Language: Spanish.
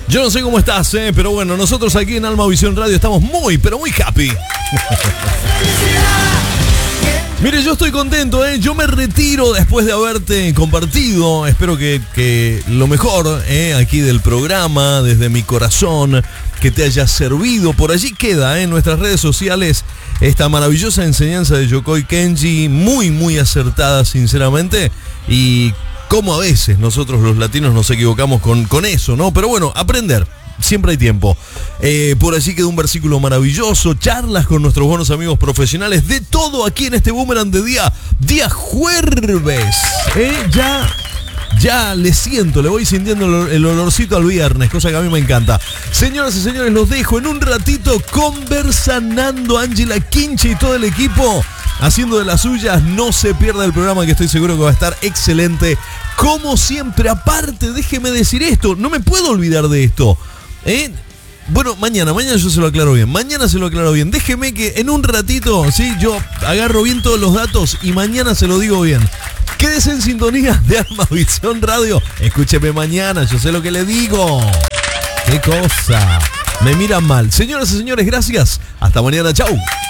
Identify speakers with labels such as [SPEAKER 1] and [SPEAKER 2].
[SPEAKER 1] Yo no sé cómo estás, pero bueno, nosotros aquí en Alma Visión Radio estamos muy, pero muy happy. Mire, yo estoy contento, yo me retiro después de haberte compartido, espero que lo mejor aquí del programa, desde mi corazón, que te haya servido. Por allí queda en nuestras redes sociales esta maravillosa enseñanza de Yokoi Kenji, muy, muy acertada, sinceramente, y como a veces nosotros los latinos nos equivocamos con eso, ¿no? Pero bueno, aprender. Siempre hay tiempo. Por allí quedó un versículo maravilloso. Charlas con nuestros buenos amigos profesionales. De todo aquí en este Boomerang de día jueves. Ya le siento, le voy sintiendo el olorcito al viernes, cosa que a mí me encanta. Señoras y señores, los dejo en un ratito conversanando. Ángela Quinche y todo el equipo haciendo de las suyas. No se pierda el programa, que estoy seguro que va a estar excelente. Como siempre, aparte, déjeme decir esto, no me puedo olvidar de esto. Bueno, mañana yo se lo aclaro bien. Mañana se lo aclaro bien. Déjeme que en un ratito, sí, yo agarro bien todos los datos y mañana se lo digo bien. Quédese en sintonía de Alma Visión Radio. Escúcheme mañana, yo sé lo que le digo. ¡Qué cosa! Me miran mal. Señoras y señores, gracias. Hasta mañana, chau.